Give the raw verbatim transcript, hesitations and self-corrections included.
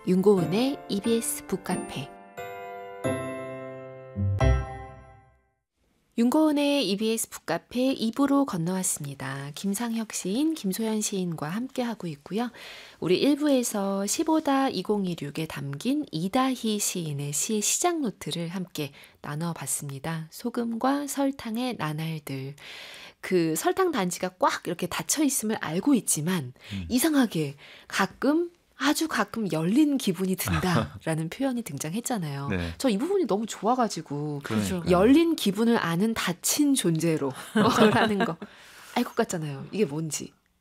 윤고은의 이비에스 북카페. 윤고은의 이비에스 북카페 이 부로 건너왔습니다. 김상혁 시인, 김소연 시인과 함께하고 있고요. 우리 일 부에서 십오 이천이십육에 담긴 이다희 시인의 시의 시작 노트를 함께 나눠봤습니다. 소금과 설탕의 나날들. 그 설탕 단지가 꽉 이렇게 닫혀 있음을 알고 있지만 음. 이상하게 가끔 아주 가끔 열린 기분이 든다라는 표현이 등장했잖아요. 네. 저 이 부분이 너무 좋아가지고 그러니까요. 열린 기분을 아는 닫힌 존재로 라는 거 알 것 같잖아요. 이게 뭔지.